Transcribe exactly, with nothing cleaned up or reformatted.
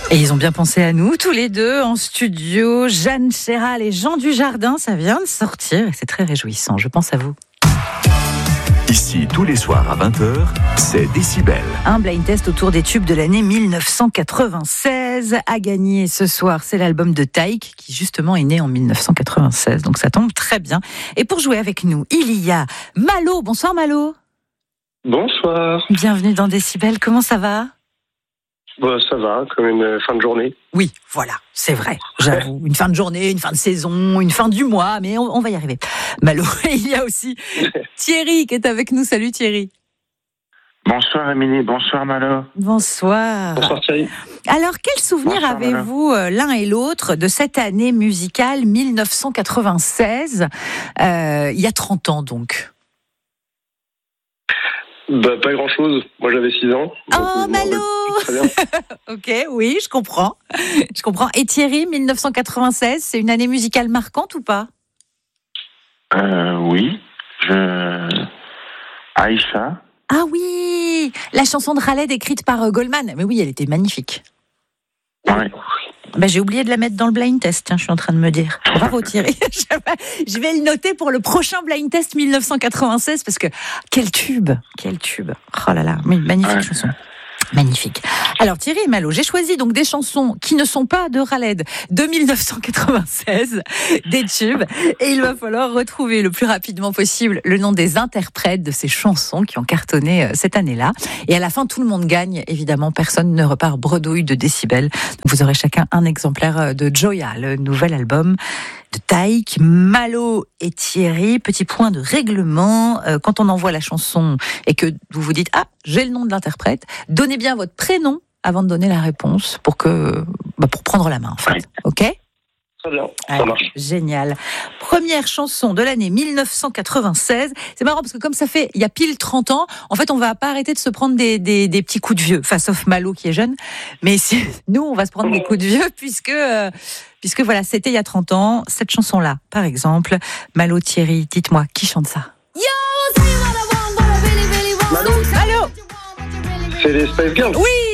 Et ils ont bien pensé à nous, tous les deux, en studio. Jeanne Chéral et Jean Dujardin, ça vient de sortir et c'est très réjouissant. Je pense à vous. Ici, tous les soirs à vingt heures, c'est Décibel. Un blind test autour des tubes de l'année dix-neuf cent quatre-vingt-seize. À gagner ce soir, c'est l'album de Taïk, qui justement est né en dix-neuf cent quatre-vingt-seize. Donc ça tombe très bien. Et pour jouer avec nous, il y a Malo. Bonsoir Malo. Bonsoir. Bienvenue dans Décibel. Comment ça va ? Bah, ça va, comme une fin de journée. Oui, voilà, c'est vrai, j'avoue. Une fin de journée, une fin de saison, une fin du mois, mais on, on va y arriver. Malo, il y a aussi Thierry qui est avec nous. Salut Thierry. Bonsoir Émilie, bonsoir Malo. Bonsoir. Bonsoir Thierry. Alors, quel souvenir Bonsoir, avez-vous euh, l'un et l'autre de cette année musicale dix-neuf cent quatre-vingt-seize, euh, il y a trente ans donc? Bah, pas grand chose. Moi, j'avais six ans. Oh, Malo! Très bien. Ok, oui, je comprends. Je comprends. Et Thierry, dix-neuf cent quatre-vingt-seize, c'est une année musicale marquante ou pas? Euh, oui, je... Aïcha. Ah oui, la chanson de Khaled écrite par euh, Goldman. Mais oui, elle était magnifique. Ouais. Ben, j'ai oublié de la mettre dans le blind test, tiens, je suis en train de me dire. Bravo Thierry. Je vais le noter pour le prochain blind test dix-neuf cent quatre-vingt-seize parce que quel tube, quel tube. Oh là là, mais magnifique Ouais. chanson. Magnifique. Alors Thierry et Malo, j'ai choisi donc des chansons qui ne sont pas de Khaled de dix-neuf cent quatre-vingt-seize, des tubes, et il va falloir retrouver le plus rapidement possible le nom des interprètes de ces chansons qui ont cartonné euh, cette année-là. Et à la fin, tout le monde gagne, évidemment, personne ne repart bredouille de Décibel. Donc, vous aurez chacun un exemplaire de Joya, le nouvel album de Taïk. Malo et Thierry, petit point de règlement, euh, quand on envoie la chanson et que vous vous dites « Ah, j'ai le nom de l'interprète », donnez bien votre prénom avant de donner la réponse pour que bah, pour prendre la main en fait. Ouais. Ok ? Très bien, ça Allez, marche. génial. Première chanson de l'année dix-neuf cent quatre-vingt-seize. C'est marrant parce que comme ça fait il y a pile trente ans, en fait on va pas arrêter de se prendre des, des, des petits coups de vieux, enfin sauf Malo qui est jeune, mais si, nous on va se prendre des coups de vieux puisque euh, puisque voilà, c'était il y a trente ans, cette chanson là par exemple. Malo, Thierry, dites-moi qui chante ça? Malo, Malo. c'est les Spice Girls. Oui,